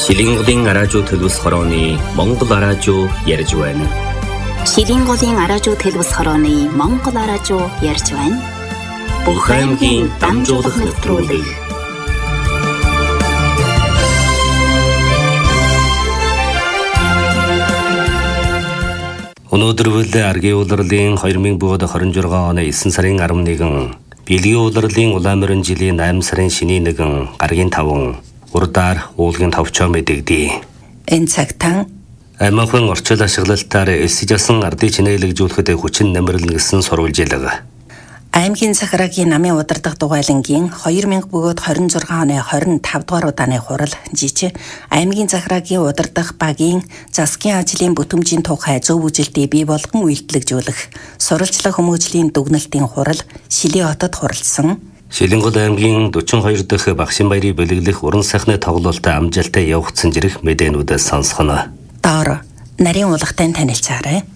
Шилинголын араажуу төлөвс хорооны Монгол араажуу ярьж байна. Шилинголын араажуу төлөвс хорооны Монгол араажуу ярьж байна. Бүх аймгийн дамжуулах нэвтрүүлэг. Өнөөдөр аргийн улирлын 2026 оны 9 сарын 11 Билгийн улирлын улаан морин жилийн 8 сарын шөнийн 1 гаргийн 5 урдаар уулгийн товчоо мэдэгдээ. Энэ цагтан аймагын орчил ашиглалтаар эсжсэн ардыг чинээлэгжүүлэхэд хүчин нэмэрлэн гэсэн сурвалжилга. Аймгийн Сахарагийн намын удирдах дугайлангийн 2000 бөгөөд 26 оны 25 дугаар удааны хурал жижиг аймгийн Сахарагийн удирдах багийн засгийн ажлын бүтэмжийн тухай зөв үжилтийг бий болгон үйлдэлжүүлэх сурвалжлах хүмүүжлийн дүгнэлтийн хурал Шилийн хотод хуралдсан. Шилингол аймгийн 42 дахь Багшин баярыг бэлэглэх уран сайхны тоглолтод амжилттай явагдсан зэрэг мэдээнүүдээс сонсгоно. Доор нарийн уулгатай танилцаарай.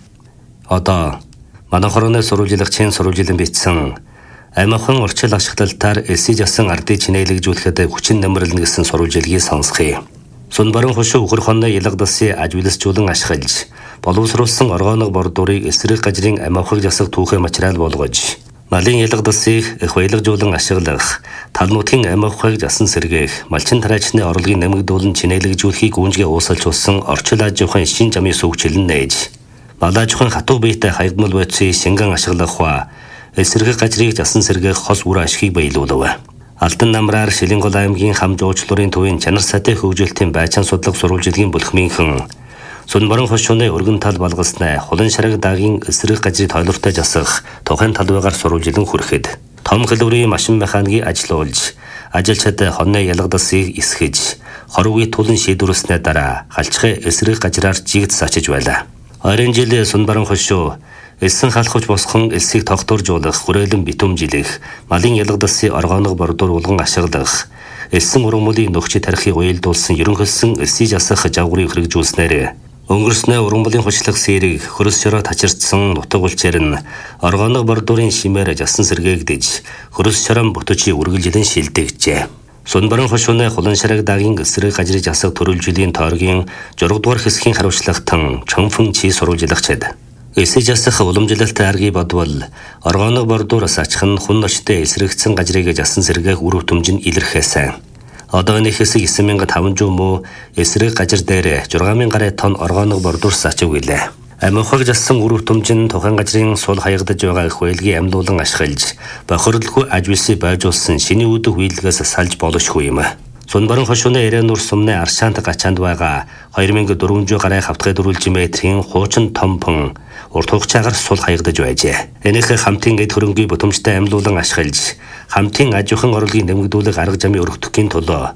Одоо манай хорооны сурвалжлах чин сурвалжилан бичсэн аймагын орчил ашиглалтаар эсжсэн ардыг чинээлэгжүүлэхэд хүчин нэмэрлэн гэсэн сурвалжилгийг сонсгоё. Сүн баруун хошуу үхэр хонны ялга дасын ажигласжуулан ашиглаж боловсруулсан оргооног бордуурыг эсрэг гажрын аймагыг засах түүхээ материал болгож малын ялга дасыг их баялагжуулан ашиглах, тал нутгийн аймагыг засан сэргээх, малчин тараачны орлогын нэмэгдүүлэн чинээлэгжүүлэхийг гүнжгээ уусалжуулсан орчил аж ахуйн шин замын сүүгчлэн нээж, мал аж ахуйн хатуу биетэй хаягдмал байцыг шингэн ашиглах ба эсрэг гажрыг засан сэргээх хос үр ашигыг баялуулав. Алтан намраар Шилингол аймгийн хам жуучлалын төвийн чанар сайтай хөгжүүлэлтийн байцаан судлах сурвалжилгийн бүлхмийнхэн Сүн баруун хошууны өргөн тал балгаснаа хулан шараг даагийн эсрэг гажрыг тойлортой засах тухайн талбайгаар сурвалжилан хүрэхэд том хэлбэрийн машин механикийг ажилуулж ажилчид хонны ялга дасыг эсгэж хорвогийн тулан шийдвэрлснээ дараа халчхай эсрэг гажраар жигц сачиж байлаа. Ойрын жил Сүн баруун хошуу эссэн халахвч босхон элсийг тогтворжуулах, хүрээлэн битүүмжилэх, малын ялга дасыг оргооног бордуур улган ашиглах, элсэн ургамлын нөхчид тарихыг уялдуулсан ерөнхөлсөн элсийг засах жавгурыг хэрэгжүүлснээр өнгөрснөө ургамлын хучлах сэрийг хөрөс шороо тачирдсан нутаг улчээр нь оргооног бордуурын шимээр жасан сэргээгдэж хөрөс шорон бүтөчийг үргэлжилэн шилдээгчээ. Сүн баруун хошууны хулан шараг даагийн эсрэг гажрыг засах төрөлжлийн тойргийн 6 дугаар хэсгийн хариуцлагатан чонфон чи сурвалжилагчид. Эсэж засах уламжлалт аргыг бодвол оргооног бордуураас ачхан хүн ночтой эсрэгцэн гажрыг жасан сэргээх үр хөтөмж нь илэрхээсэн. Одоо энэ хэсэг 9500 муу эсрэг гажир дээр 6000 гаруй тонн оргооног бордуурс ачив гэлээ. Амхаг зассан үр хөтөмж нь тухайн гажрын сул хаягдаж байгаа их байлгийн амьлуулан ашиглаж бохирлгүй ажвэлсийг байжуулсан шиний үүдэх үйлдэлээс салж боломжгүй юм. Сүн баруун хошууны Эрен нур сумны Аршаант гачаанд байгаа 2400 гаруй хавтгай дөрвөлж метрийн хуучин томпон урт хугацаагаар сул хаягдаж байжээ. Энийх хамтын эд хөрөнгийн бүтэмжтэй амьлуулан ашиглаж хамтын аж ахуйн орлогыг нэмэгдүүлэх арга замыг өргөдөхийн тулд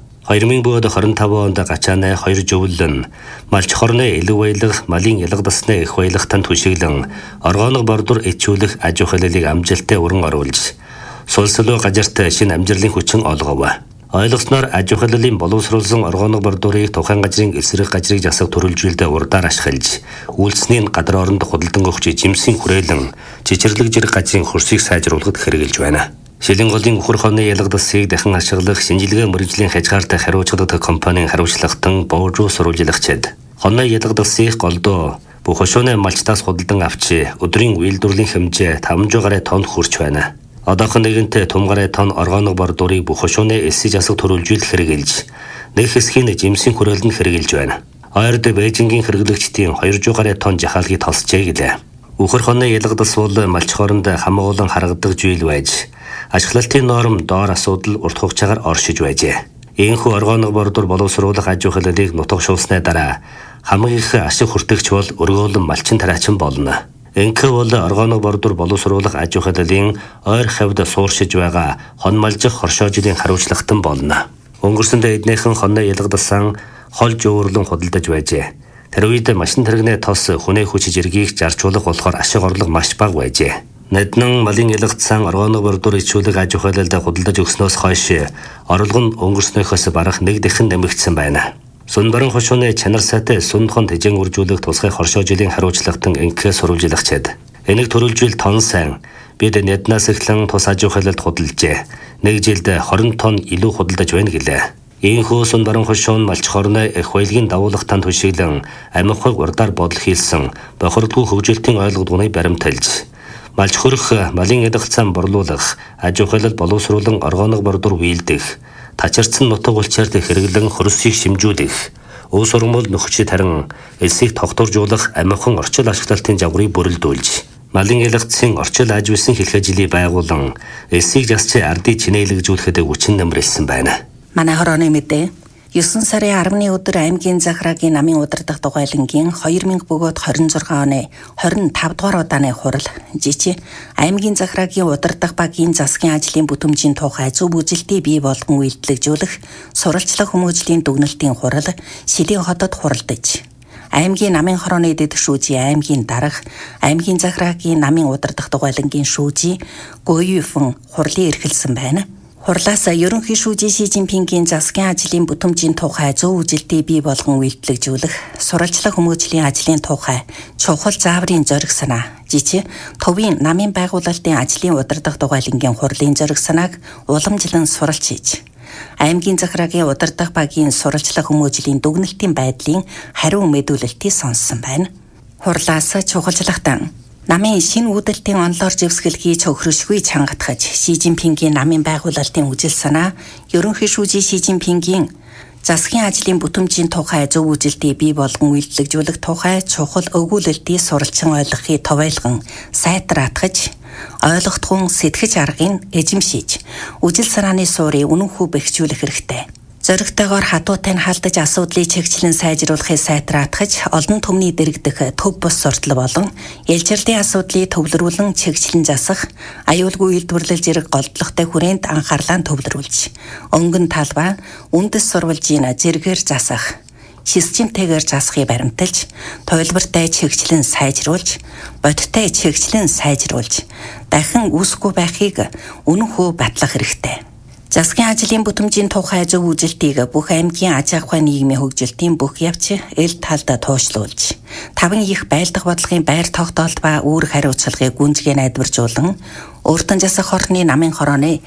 2025 онд гачааны 2 жөвлөн малч хорны элэг баялах, малын ялга дасны их баялагтан түшиглэн оргооног бордуур ичүүлэх аж ахуйлалыг амжилттай өрн оруулж сулсэлөө гажарт шинэ амжилтын хүчин олгов. Ойлгосноор аж ахуйлалын боловсруулсан оргооног бордуурыг тухайн гажрын эсрэг гажрыг засах төрөлжүүлэлтэд урдаар ашиглаж үйлснийн гадар оронд худалдан өгч жимсийн хүрээлэн чичэрлэг зэрэг гажрын хөрсийг сайжруулахад хэрэгжилж байна. Шилинголын үхэр хонны ялга дасыг дахин ашиглах шинжилгээ мэргэжлийн хязгаартай хариуцлагатай компанийн хариуцлагатан боожуу сурвалжилагчид хонны ялга дасыг голдоо бүх хошууны малчтаас худалдан авч өдрийн үйлдвэрлэлийн хэмжээ 500 гаруй тонн хүрч байна. Одоохон нэгэнтээ том гаруй тонн оргооног бордуурыг бүх хошууны эсэж засах төрөлжүүлэлт хэрэгжилж нэг хэсгийн жимсийн хүрээлэнд хэрэгжилж байна. Ойрд Бээжингийн хэрэглэгчдийн 200 гаруй тонн жахаалгыг тосчээ гэлээ. Үхэр хонны ялга дас бол малч хооронд хамаагуулан харгадаг зүйл байж ашиглалтын норм доор асуудал урт хугацаагаар оршиж байжээ. Ийхүү оргооног бордуур боловсруулах аж ахуйлалыг нутаг шуулсны дараа хамгийн их ашиг хүртэгч бол өргөөлөн малчин тараачин болно. Энэхүү бол оргооног бордуур боловсруулах аж ахуйлалын ойр хавьд сууршиж байгаа хон малжих хоршоожлын хариуцлагатан болно. Өнгөрсөндөө эднийхэн хонны ялга дасан хол жуурлан худалдаж байжээ. Тэр үед машин тэрэгний тос хүнээ хүч зэргийг зарчуулах болохоор ашиг орлого маш бага байжээ. Нэднэн малын ялгцсан оргооног бордуур ичүүлэг аж ахуйлалд худалдаж өгснөөс хойш орлого нь өнгөрснөөс барах нэг дахин нэмэгдсэн байна. Сүн баруун хошууны чанар сайтай сүнхон тэжэн үржүүлэх тусгай хоршоожилын хариуцлагатан инхээ сурвалжилагчид. Энийг төрөлжүүл тон сайн бид нэднээс эхлэн тус аж ахуйлалд худалжээ. Нэг жилд 20 тонн илүү худалдаж байна гэлээ. Ийхүү Сүн баруун хошуун малч хорны эх баялагын давуулгатан түшиглэн амих хог урдаар бодол хийлсэн бохирдгүй хөгжилтийн ойлгодгоныг баримталж малч хөрөх малын эдгцэн борлуулах аж ахуйлал боловсруулан оргооног бордор вийлдэх тачирцсан нутаг улчаард хэрэглэн хөрсийг шимжүүлэх ус урмал нөхчид харин элсийг тогтворжуулах амихан орчил ашиглалтын жаврыг бүрэлдүүлж малын элгцэн орчил аж үйлсэн хэлхэ жилийг байгуулан элсийг жасч ардыг чинээлэгжүүлэхэд хүчин нэмрэлсэн байна. Манай хорооны мэдээ 9 сарын 10-ны өдөр аймгийн захираагийн намын удирдах дугуйлангийн 2000 бөгөөд 26 оны 25 дугаар удааны хурал жичи аймгийн захираагийн удирдах багийн засгийн ажлын бүтэмжийн тухай зөв үжилтийг бий болгон үйлдэлжүүлэх сурвалжлах хүмүүжлийн дүгнэлтийн хурал Шилэн хотод хуралдаж аймгийн намын хорооны дэд шүүжийн аймгийн дарга аймгийн захираагийн намын удирдах дугуйлангийн шүүжий Гоюфэн хурлын эрхэлсэн байна. Хурлаас ерөнхий шүүжий Си Жинпингийн засгийн ажлын бүтэмжийн тухай зөв үжилтийг бий болгон үйлдэлжүүлэх сурвалжлах хүмүүжлийн ажлын тухай чухал зааврын зориг санаа жичи төвийн намын байгуулалтын ажлын удирдах дугуйлангийн хурлын зориг санааг уламжлан суралж хийж аймгийн захираагийн удирдах багийн сурвалжлах хүмүүжлийн дүгнэлтийн байдлын хариу мэдүүлэлтийг сонссон байна. Хурлаас чухалжлагтан намын шинэ үүдэлтийн онлоор живсгэл хийж хөрөшгүй чангатгаж Си Жинпингийн намын байгуулалтын үжил санаа ерөнхий шүүжий Си Жинпингийн засгийн ажлын бүтэмжийн тухай зөв үжилтийг бий болгон үйлдэлжүүлэх тухай чухал өгүүлэлтийг суралцсан ойлгохыг товойлгон сайтар атгаж ойлгохдгон сэтгэж аргыг эзэмшиж үжил санааны суурийг үнэн хүү бэхжүүлэх хэрэгтэй. Зоригтойгоор хатуутай нь халдаж асуудлыг чигчлэн сайжруулахыг сайтар атгаж олон түмний дэрэгдэх төв бус суртал болон ялжирлын асуудлыг төвлөрүүлэн чигчлэн засах аюулгүй үйлдвэрлэж ирэх голдлоготой хүрээнд анхаарлаа төвлөрүүлж өнгөн талбай үндэс сурвалжийн зэргээр засах системтэйгээр засахыг баримталж тойлбортой чигчлэн сайжруулж бодиттой чигчлэн сайжруулж дахин үүсэхгүй байхыг үнэн хүү батлах хэрэгтэй. Засгийн ажлын бүтэмжийн тухай зөв үжилтийг бүх аймгийн аж ахуй нийгмийн хөгжилтийн бүх явц эл талд туушлуулж, таван их байлдах бодлогын байр тогтоолт ба үүрэг хариуцлагыг гүнзгий найдваржуулан, өөртөө засах орны намын хорооны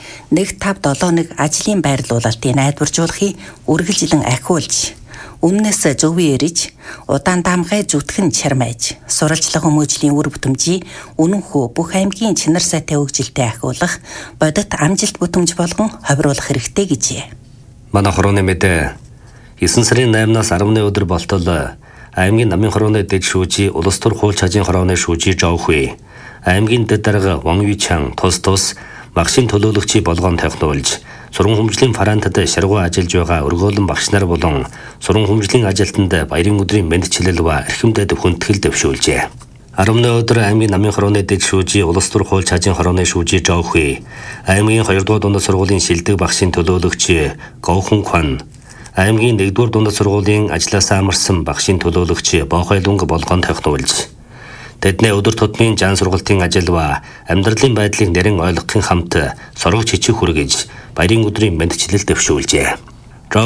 1571 ажлын байрлуулалтыг найдваржуулахыг үргэлжлэн ахиулж, үннээс зөвөө эрж, удаан даамгай зүтгэн чармайж, суралжлах хүмүүжлийн үр бүтэмжийг үнэн хүү бүх аймгийн чинар сайтай хөгжилтэд ахиулах, бодит амжилт бүтэмж болгон ховируулах хэрэгтэй гэжээ. Манай хорооны мэдээ 9 сарын 8-наас 10-ны өдөр болтол аймгийн намын хорооны дэд шүүжий улс төр хууль чажийн хорооны шүүжий Жовхүй, аймгийн дэд дарга Ван Юйчан тус багшийн төлөөлөгчийг болгоон тохиолдуулж суран хүмжлийн фарантад шаргуу ажиллаж байгаа өргөөлөн багш нар болон суран хүмжлийн ажилтнанд баярын өдрийн мэндчилэл ба эрхэмдэд хүндэтгэл дэвшүүлжээ. 10-ны өдөр аймгийн намын хорооны дэд шүүжий улс төр хууль чажийн хорооны шүүжий Жовхүй, аймгийн 2-р дундад сургуулийн шилдэг багшийн төлөөлөгч Гоухун Кван, аймгийн 1-р дундад сургуулийн ажлаас амарсан багшийн төлөөлөгч Бохой Лунг болгоон тохиолдуулж тэдний өдөр тутмын жан сургалтын ажил ба амьдралын байдлыг нэрэн ойлгохын хамт соргож хичээх хүргэж баярын өдрийн мэндчилэл дэвшүүлжээ.